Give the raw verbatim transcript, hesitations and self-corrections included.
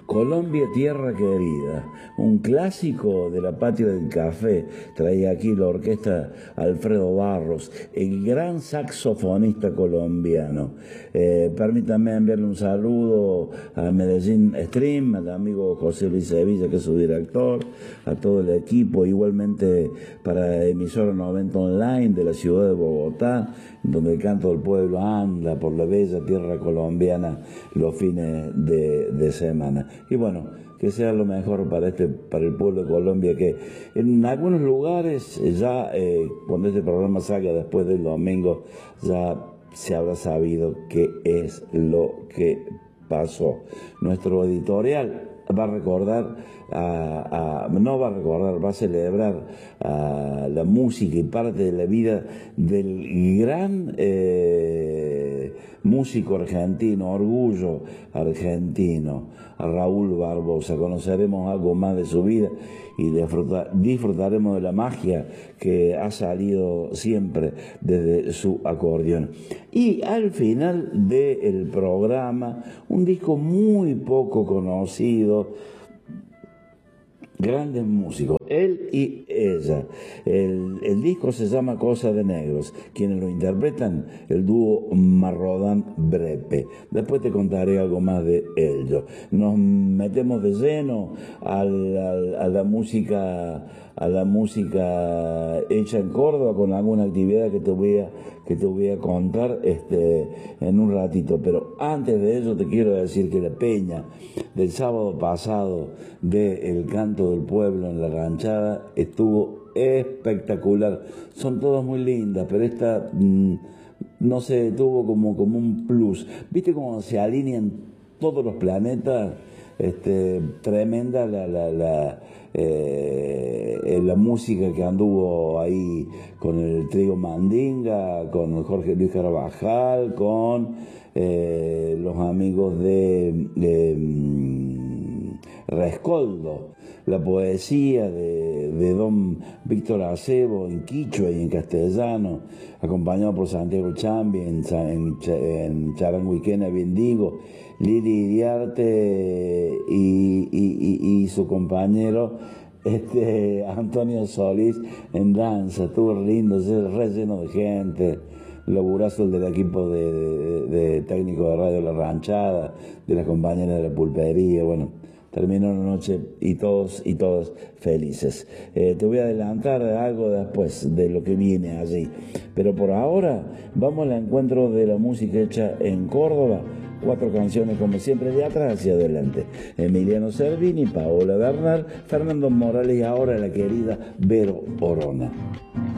Colombia, tierra querida, un clásico de la Patio del Café. Traía aquí la orquesta Alfredo Barros, el gran saxofonista colombiano. Eh, permítanme enviarle un saludo a Medellín Stream, al amigo José Luis Sevilla, que es su director, a todo el equipo, igualmente para emisora noventa Online de la ciudad de Bogotá, donde el canto del pueblo anda por la bella tierra colombiana los fines de, de semana. Y bueno, que sea lo mejor para este para el pueblo de Colombia, que en algunos lugares ya eh, cuando este programa salga después del domingo ya se habrá sabido qué es lo que pasó. Nuestro editorial va a recordar, a, a, no va a recordar, va a celebrar a la música y parte de la vida del gran eh, músico argentino, orgullo argentino, a Raúl Barbosa. Conoceremos algo más de su vida y disfrutar, disfrutaremos de la magia que ha salido siempre desde su acordeón. Y al final del programa, un disco muy poco conocido, grandes músicos, él y ella. El, el disco se llama Cosa de Negros. Quienes lo interpretan, el dúo Marrodán-Brepe. Después te contaré algo más de ello. Nos metemos de lleno al, al, a la música a la música hecha en Córdoba, con alguna actividad que te voy a, que te voy a contar este, en un ratito. Pero antes de eso te quiero decir que la peña del sábado pasado de El Canto del Pueblo en la Ranchada estuvo espectacular. Son todas muy lindas, pero esta mmm, no sé, tuvo como, como un plus. ¿Viste cómo se alinean todos los planetas? Este, tremenda la, la, la, eh, la música que anduvo ahí con el trío Mandinga, con Jorge Luis Carvajal, con eh, los amigos de, de Rescoldo, la poesía de, de don Víctor Acebo en quichua y en castellano, acompañado por Santiago Chambi en, en, en Charanguiquena Bendigo, Lili Iriarte y, y, y, y su compañero este, Antonio Solís en danza. Estuvo lindo, re lleno de gente. Laburazo el del equipo de, de, de técnico de Radio La Ranchada, de las compañeras de la pulpería. Bueno, terminó la noche y todos y todas felices. Eh, te voy a adelantar algo después de lo que viene allí. Pero por ahora vamos al encuentro de la música hecha en Córdoba. Cuatro canciones como siempre, de atrás hacia adelante. Emiliano Servini, Paola Bernal, Fernando Morales y ahora la querida Vero Orona.